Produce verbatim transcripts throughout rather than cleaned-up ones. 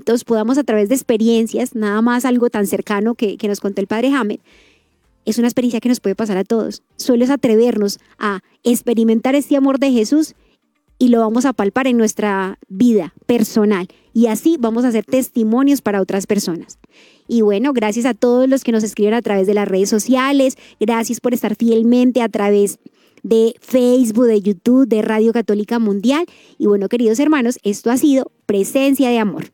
juntos podamos a través de experiencias, nada más algo tan cercano que, que nos contó el padre Hamed, es una experiencia que nos puede pasar a todos. Solo es atrevernos a experimentar este amor de Jesús y lo vamos a palpar en nuestra vida personal. Y así vamos a hacer testimonios para otras personas. Y bueno, gracias a todos los que nos escriben a través de las redes sociales. Gracias por estar fielmente a través de Facebook, de YouTube, de Radio Católica Mundial. Y bueno, queridos hermanos, esto ha sido Presencia de Amor.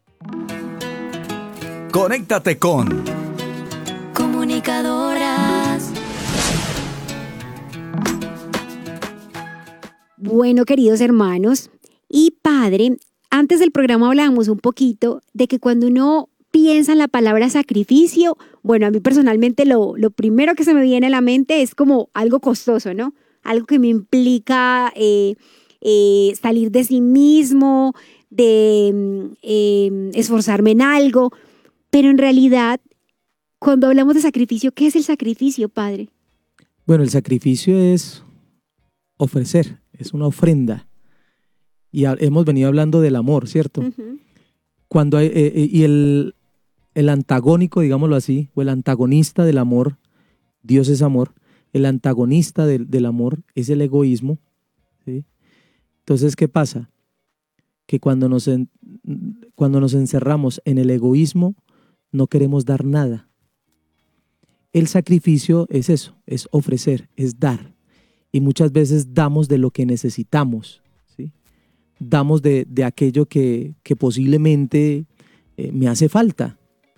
Conéctate con Comunicadoras. Bueno, queridos hermanos y padre, antes del programa hablábamos un poquito de que cuando uno piensa en la palabra sacrificio, bueno, a mí personalmente lo, lo primero que se me viene a la mente es como algo costoso, ¿no? Algo que me implica eh, eh, salir de sí mismo, de eh, esforzarme en algo, pero en realidad, cuando hablamos de sacrificio, ¿qué es el sacrificio, padre? Bueno, el sacrificio es ofrecer, es una ofrenda. Y a, hemos venido hablando del amor, ¿cierto? Uh-huh. Cuando hay, eh, y el, el antagónico, digámoslo así, o el antagonista del amor, Dios es amor, el antagonista del, del amor es el egoísmo, ¿sí? Entonces, ¿qué pasa? Que cuando nos, en, cuando nos encerramos en el egoísmo, no queremos dar nada. El sacrificio es eso, es ofrecer, es dar. Y muchas veces damos de lo que necesitamos, ¿sí? Damos de, de aquello que, que posiblemente eh, me hace falta.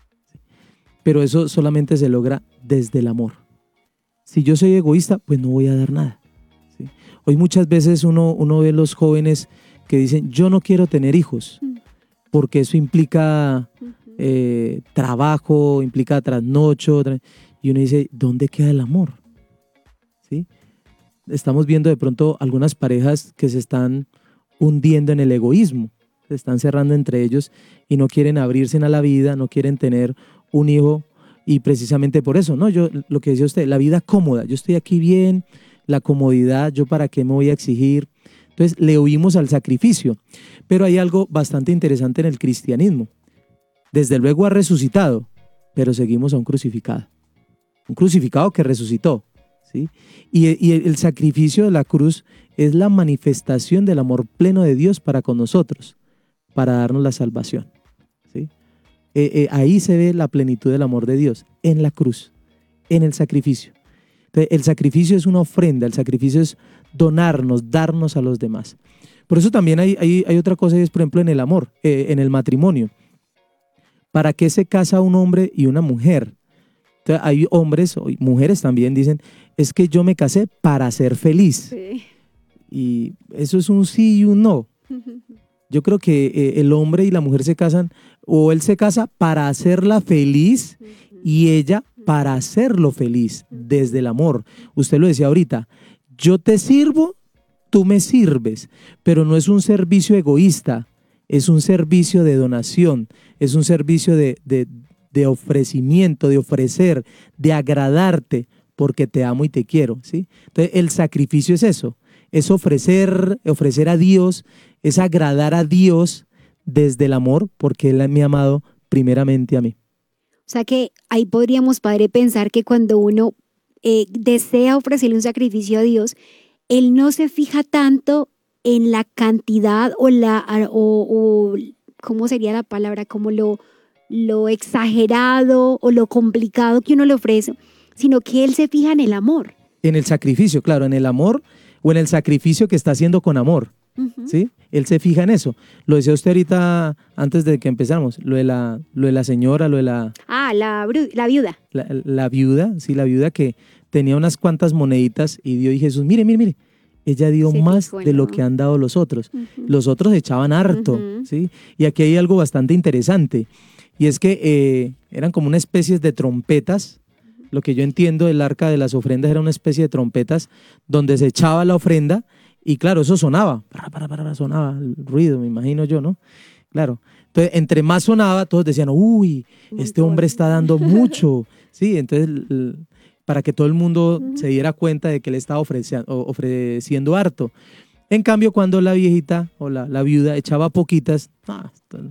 Pero eso solamente se logra desde el amor. Si yo soy egoísta, pues no voy a dar nada, ¿sí? Hoy muchas veces uno, uno ve los jóvenes que dicen, yo no quiero tener hijos, porque eso implica eh, trabajo, implica trasnocho, tra- y uno dice, ¿dónde queda el amor? ¿Sí? Estamos viendo de pronto algunas parejas que se están hundiendo en el egoísmo, se están cerrando entre ellos y no quieren abrirse a la vida, no quieren tener un hijo, y precisamente por eso, ¿no? Yo, lo que decía usted, la vida cómoda, yo estoy aquí bien, la comodidad, ¿yo para qué me voy a exigir? Entonces le huimos al sacrificio, pero hay algo bastante interesante en el cristianismo. Desde luego ha resucitado, pero seguimos a un crucificado, un crucificado que resucitó, ¿sí? Y, y el sacrificio de la cruz es la manifestación del amor pleno de Dios para con nosotros, para darnos la salvación, ¿sí? Eh, eh, ahí se ve la plenitud del amor de Dios, en la cruz, en el sacrificio. Entonces, el sacrificio es una ofrenda, el sacrificio es donarnos, darnos a los demás. Por eso también hay, hay, hay otra cosa, y es por ejemplo en el amor, eh, en el matrimonio. ¿Para qué se casa un hombre y una mujer? Entonces, hay hombres y mujeres también dicen, es que yo me casé para ser feliz. Sí. Y eso es un sí y un no. Yo creo que eh, el hombre y la mujer se casan, o él se casa para hacerla feliz y ella para hacerlo feliz desde el amor. Usted lo decía ahorita, yo te sirvo, tú me sirves, pero no es un servicio egoísta, es un servicio de donación, es un servicio de, de, de ofrecimiento, de ofrecer, de agradarte, porque te amo y te quiero, ¿sí? Entonces el sacrificio es eso, es ofrecer, ofrecer a Dios, es agradar a Dios desde el amor, porque Él me ha amado primeramente a mí. O sea que ahí podríamos, padre, pensar que cuando uno eh, desea ofrecerle un sacrificio a Dios, Él no se fija tanto en la cantidad o la, o, o ¿cómo sería la palabra? Como lo, lo exagerado o lo complicado que uno le ofrece, sino que Él se fija en el amor. En el sacrificio, claro, en el amor o en el sacrificio que está haciendo con amor. Uh-huh. ¿Sí? Él se fija en eso. Lo decía usted ahorita antes de que empezáramos, lo de la, lo de la señora, lo de la... Ah, la, la viuda. La, la viuda, sí, la viuda que tenía unas cuantas moneditas y dio y Jesús, mire, mire, mire, ella dio se más fijó, de ¿no? lo que han dado los otros. Uh-huh. Los otros echaban harto, uh-huh. ¿sí? Y aquí hay algo bastante interesante, y es que eh, eran como una especie de trompetas. Lo que yo entiendo del arca de las ofrendas era una especie de trompetas donde se echaba la ofrenda. Y claro, eso sonaba, para, para, para, sonaba el ruido, me imagino yo, ¿no? Claro. Entonces, entre más sonaba, todos decían, uy, este hombre está dando mucho. Sí, entonces, para que todo el mundo uh-huh. se diera cuenta de que él estaba ofreciendo, ofreciendo harto. En cambio, cuando la viejita o la, la viuda echaba poquitas, ah,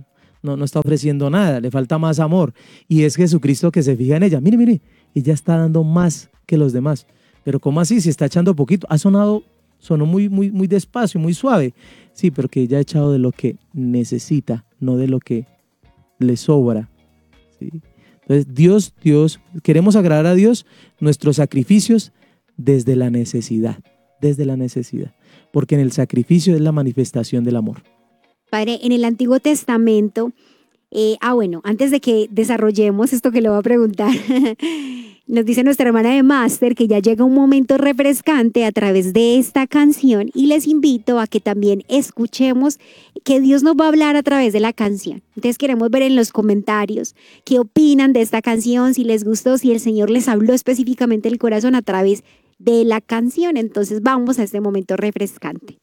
no, no está ofreciendo nada, le falta más amor. Y es Jesucristo que se fija en ella. Mire, mire, ella está dando más que los demás. Pero ¿cómo así? Si está echando poquito. Ha sonado, sonó muy, muy, muy despacio, muy suave. Sí, pero que ella ha echado de lo que necesita, no de lo que le sobra. ¿Sí? Entonces, Dios, Dios, queremos agradar a Dios, nuestros sacrificios desde la necesidad, desde la necesidad. Porque en el sacrificio es la manifestación del amor. Padre, en el Antiguo Testamento, eh, ah bueno, antes de que desarrollemos esto que le voy a preguntar, nos dice nuestra hermana de Máster que ya llega un momento refrescante a través de esta canción y les invito a que también escuchemos que Dios nos va a hablar a través de la canción. Entonces queremos ver en los comentarios qué opinan de esta canción, si les gustó, si el Señor les habló específicamente el corazón a través de la canción. Entonces vamos a este momento refrescante.